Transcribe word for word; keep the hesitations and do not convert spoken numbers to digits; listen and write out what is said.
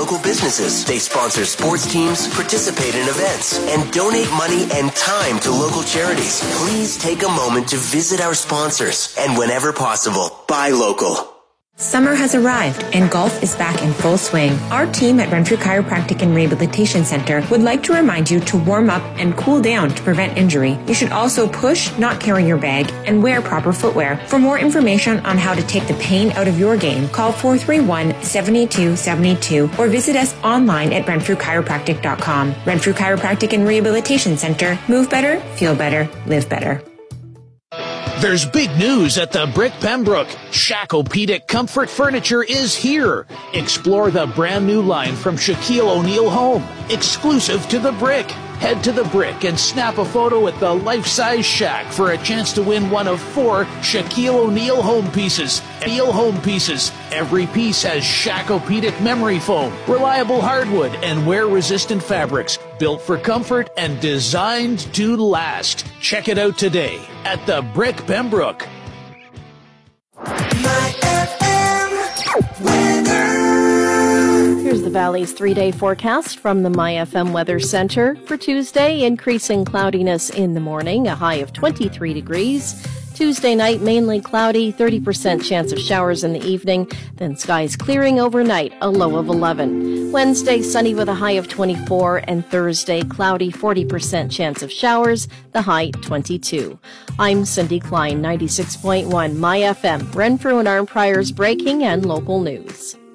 local businesses. They sponsor sports teams, participate in events, and donate money and time to local charities. Please take a moment to visit our sponsors and whenever possible, buy local. Summer has arrived and golf is back in full swing. Our team at Renfrew Chiropractic and Rehabilitation Center would like to remind you to warm up and cool down to prevent injury. You should also push, not carry your bag, and wear proper footwear. For more information on how to take the pain out of your game, call four three one, seven two seven two or visit us online at renfrew chiropractic dot com. Renfrew Chiropractic and Rehabilitation Center. Move better, feel better, live better. There's big news at the Brick Pembroke. Shacklopedic Comfort Furniture is here. Explore the brand new line from Shaquille O'Neal Home, exclusive to the Brick. Head to the Brick and snap a photo at the life-size shack for a chance to win one of four Shaquille O'Neal home pieces. O'Neal home pieces. Every piece has Shacklopedic memory foam, reliable hardwood, and wear-resistant fabrics, built for comfort and designed to last. Check it out today at the Brick Pembroke. Here's the Valley's three-day forecast from the My F M Weather Center. For Tuesday, increasing cloudiness in the morning, a high of twenty-three degrees. Tuesday night, mainly cloudy, thirty percent chance of showers in the evening. Then skies clearing overnight, a low of eleven. Wednesday, sunny with a high of twenty-four. And Thursday, cloudy, forty percent chance of showers, the high twenty-two. I'm Cindy Klein, ninety-six point one My F M, Renfrew and Arnprior's breaking and local news.